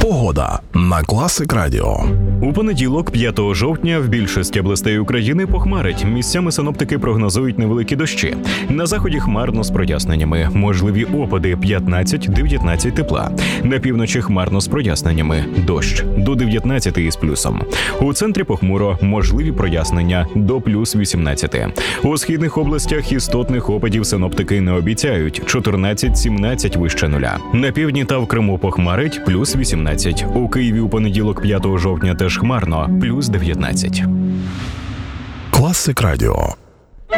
Погода на Класик Радіо. У понеділок, 5 жовтня, в більшості областей України похмарить. Місцями синоптики прогнозують невеликі дощі. На заході хмарно з проясненнями. Можливі опади 15-19 тепла. На півночі хмарно з проясненнями. Дощ до 19 із плюсом. У центрі похмуро, можливі прояснення до плюс 18. У східних областях істотних опадів синоптики не обіцяють. 14-17 вище нуля. На півдні та в Криму похмарить плюс 18. У Києві у понеділок, 5 жовтня теж хмарно, плюс 19. Класик Радіо.